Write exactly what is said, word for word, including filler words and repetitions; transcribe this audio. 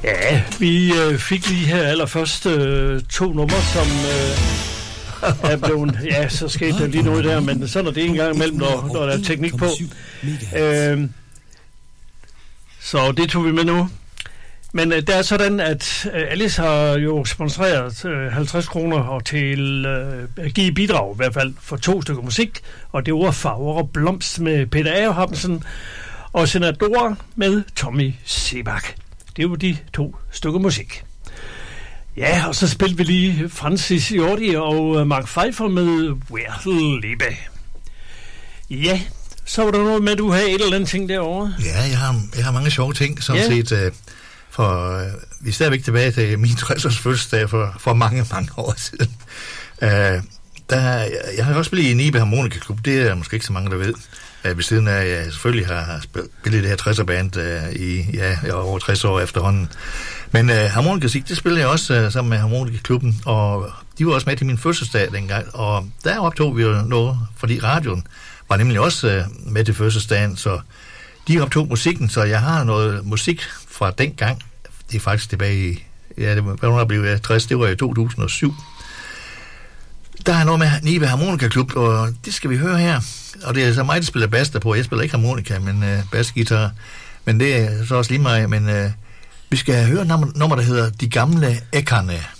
Ja, vi øh, fik lige her allerførst øh, to numre, som øh, er blevet... Ja, så skete der lige noget der, men sådan er det en gang imellem, når, når der er teknik på. Øh, så det tog vi med nu. Men øh, det er sådan, at øh, Alice har jo sponsoreret øh, halvtreds kroner og til øh, at give bidrag i hvert fald for to stykker musik, og det var Farver og Blomst med Peter Abrahamsen og Senador med Tommy Sebak. Det var de to stykker musik. Ja, og så spillede vi lige Francis Jordi og Mark Pfeiffer med Where Lebe. Ja, så var der noget med, at du havde et eller andet ting derovre. Ja, jeg har, jeg har mange sjove ting, sådan ja. set. Uh, for uh, vi er stadigvæk tilbage til min tres-års fødselsdag for, for mange, mange år siden. Uh, der, jeg har også spillet i Nibe Harmonika Klub, det er måske ikke så mange, der ved. Uh, ved siden af, jeg selvfølgelig har spillet det her tresser-band uh, i ja, over tres år efterhånden. Men uh, harmonikasik, det spillede jeg også uh, sammen med Harmonikaklubben, og de var også med til min fødselsdag dengang, og der optog vi jo noget, fordi radioen var nemlig også uh, med til fødselsdagen, så de optog musikken, så jeg har noget musik fra den gang. Det er faktisk tilbage i, ja, det var blevet tres, det var i to tusind og syv. Der er noget med Nibe Harmonika Klub, og det skal vi høre her. Og det er så mig, der spiller bass der på. Jeg spiller ikke harmonika, men uh, bassgitar. Men det er så også lige mig. Men uh, vi skal høre nummer, nummer, der hedder De Gamle Æggerne.